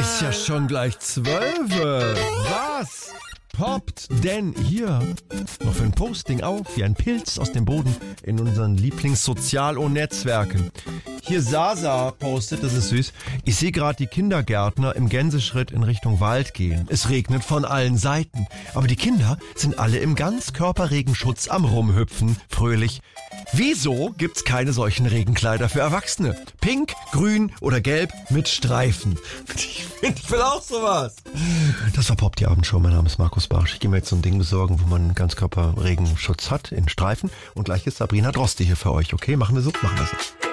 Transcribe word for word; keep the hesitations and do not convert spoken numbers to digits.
ist ja schon gleich zwölf. Was poppt denn hier noch für ein Posting auf wie ein Pilz aus dem Boden in unseren Lieblingssozial- und Netzwerken? Hier Sasa postet, das ist süß. Ich sehe gerade die Kindergärtner im Gänseschritt in Richtung Wald gehen. Es regnet von allen Seiten. Aber die Kinder sind alle im Ganzkörperregenschutz am Rumhüpfen, fröhlich. Wieso gibt's keine solchen Regenkleider für Erwachsene? Pink, grün oder gelb mit Streifen. Ich, find, ich will auch sowas. Das war Pop die Abendshow. Mein Name ist Markus Barsch. Ich gehe mir jetzt so ein Ding besorgen, wo man Ganzkörperregenschutz hat in Streifen. Und gleich ist Sabrina Droste hier für euch. Okay, machen wir so? Machen wir so.